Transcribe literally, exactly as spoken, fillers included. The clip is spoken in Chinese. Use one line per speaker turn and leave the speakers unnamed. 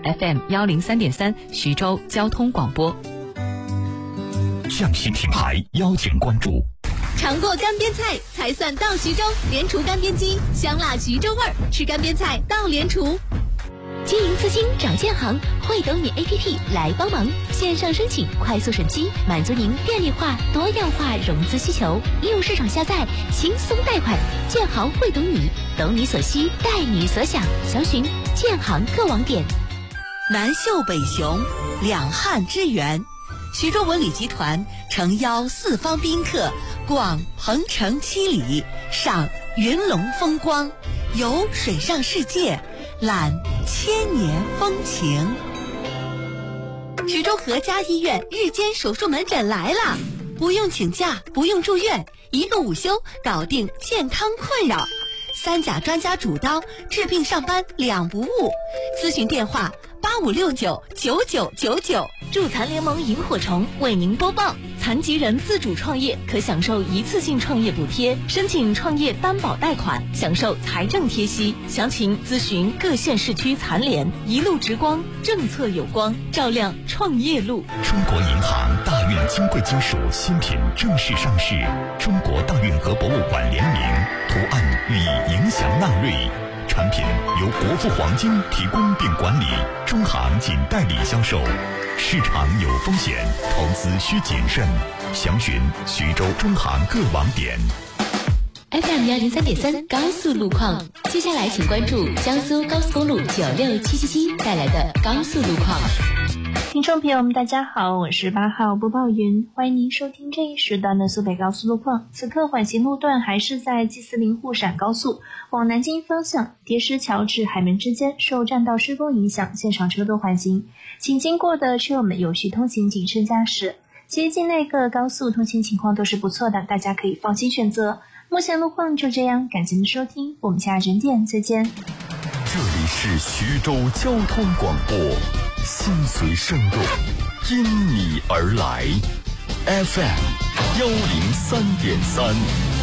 F M 幺零三点三徐州交通广播。
匠心品牌邀请关注。
尝过干煸菜才算到徐州，联厨干煸机，香辣徐州味儿，吃干煸菜到联厨。
经营资金找建行，会懂你 A P P 来帮忙，线上申请，快速审批，满足您便利化、多样化融资需求。应用市场下载，轻松贷款。建行会懂你，懂你所需，带你所想。详询建行各网点。
南秀北雄，两汉之源。徐州文旅集团诚邀四方宾客逛鹏城七里，赏云龙风光，游水上世界，览千年风情。徐州和家医院日间手术门诊来了，不用请假，不用住院，一个午休搞定健康困扰。三甲专家主刀，治病上班两不误。咨询电话八五六九九九九九。
助残联盟萤火虫为您播报：残疾人自主创业可享受一次性创业补贴，申请创业担保贷款，享受财政贴息。详情咨询各县市区残联。一路直光，政策有光，照亮创业路。
中国银行大运金贵金属新品正式上市，中国大运河博物馆联名，图案寓意迎祥纳瑞。产品由国富黄金提供并管理，中行仅代理销售。市场有风险，投资需谨慎。详询徐州中行各网点。
F M 幺零三点三高速路况，接下来请关注江苏高速公路九六七七七带来的高速路况。
听众朋友们，大家好，我是八号播报云，欢迎您收听这一时段的苏北高速路况。此刻缓行路段还是在 G 四零沪陕高速往南京方向叠石桥至海门之间，受占道施工影响，现场车多缓行，请经过的车友们有序通行，谨慎驾驶。其实境内各高速通行情况都是不错的，大家可以放心选择。目前路况就这样，感谢您的收听，我们下整点再见。
这里是徐州交通广播，心随声动，因你而来 ，F M 幺零三点三。